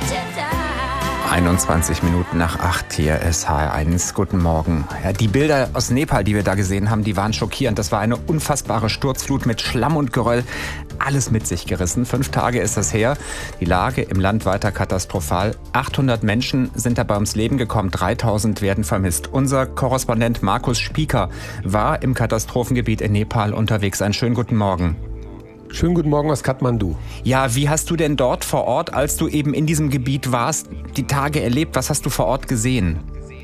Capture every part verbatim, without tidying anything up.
einundzwanzig Minuten nach acht, hier ist H R eins. Guten Morgen. Ja, die Bilder aus Nepal, die wir da gesehen haben, die waren schockierend. Das war eine unfassbare Sturzflut mit Schlamm und Geröll. Alles mit sich gerissen. Fünf Tage ist das her. Die Lage im Land weiter katastrophal. achthundert Menschen sind dabei ums Leben gekommen. dreitausend werden vermisst. Unser Korrespondent Markus Spieker war im Katastrophengebiet in Nepal unterwegs. Einen schönen guten Morgen. Schönen guten Morgen aus Kathmandu. Ja, wie hast du denn dort vor Ort, als du eben in diesem Gebiet warst, die Tage erlebt? Was hast du vor Ort gesehen?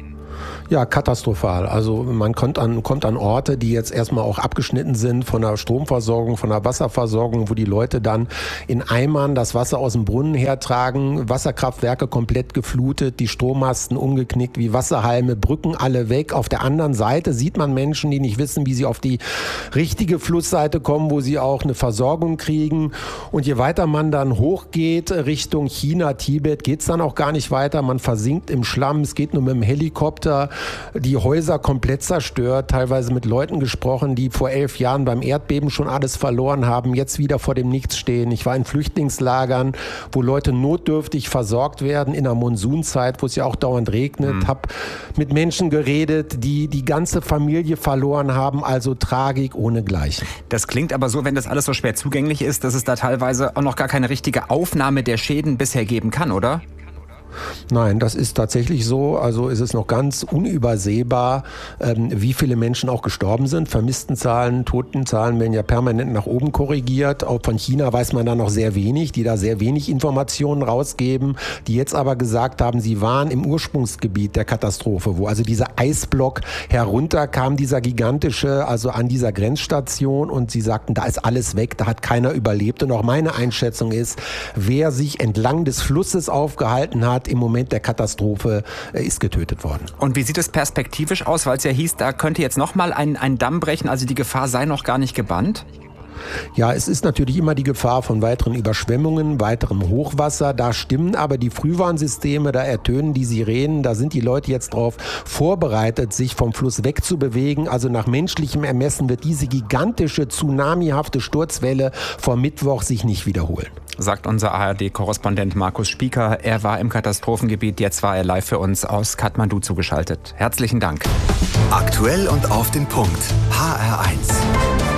Ja, katastrophal. Also man kommt an, kommt an Orte, die jetzt erstmal auch abgeschnitten sind von der Stromversorgung, von der Wasserversorgung, wo die Leute dann in Eimern das Wasser aus dem Brunnen hertragen, Wasserkraftwerke komplett geflutet, die Strommasten umgeknickt wie Wasserhalme, Brücken alle weg. Auf der anderen Seite sieht man Menschen, die nicht wissen, wie sie auf die richtige Flussseite kommen, wo sie auch eine Versorgung kriegen. Und je weiter man dann hochgeht Richtung China, Tibet, geht's dann auch gar nicht weiter. Man versinkt im Schlamm, es geht nur mit dem Helikopter. Die Häuser komplett zerstört, teilweise mit Leuten gesprochen, die vor elf Jahren beim Erdbeben schon alles verloren haben, jetzt wieder vor dem Nichts stehen. Ich war in Flüchtlingslagern, wo Leute notdürftig versorgt werden in der Monsunzeit, wo es ja auch dauernd regnet. Mhm. Habe mit Menschen geredet, die die ganze Familie verloren haben, also Tragik ohnegleichen. Das klingt aber so, wenn das alles so schwer zugänglich ist, dass es da teilweise auch noch gar keine richtige Aufnahme der Schäden bisher geben kann, oder? Nein, das ist tatsächlich so. Also ist es noch ganz unübersehbar, ähm, wie viele Menschen auch gestorben sind. Vermisstenzahlen, Totenzahlen werden ja permanent nach oben korrigiert. Auch von China weiß man da noch sehr wenig, die da sehr wenig Informationen rausgeben, die jetzt aber gesagt haben, sie waren im Ursprungsgebiet der Katastrophe, wo also dieser Eisblock herunterkam, dieser gigantische, also an dieser Grenzstation, und sie sagten, da ist alles weg, da hat keiner überlebt. Und auch meine Einschätzung ist, wer sich entlang des Flusses aufgehalten hat, im Moment der Katastrophe, ist getötet worden. Und wie sieht es perspektivisch aus? Weil es ja hieß, da könnte jetzt nochmal ein, ein Damm brechen, also die Gefahr sei noch gar nicht gebannt? Ja, es ist natürlich immer die Gefahr von weiteren Überschwemmungen, weiterem Hochwasser. Da stimmen aber die Frühwarnsysteme, da ertönen die Sirenen, da sind die Leute jetzt darauf vorbereitet, sich vom Fluss wegzubewegen. Also nach menschlichem Ermessen wird diese gigantische, tsunamihafte Sturzwelle vor Mittwoch sich nicht wiederholen. Sagt unser A R D-Korrespondent Markus Spieker. Er war im Katastrophengebiet, jetzt war er live für uns aus Kathmandu zugeschaltet. Herzlichen Dank. Aktuell und auf den Punkt. H R eins.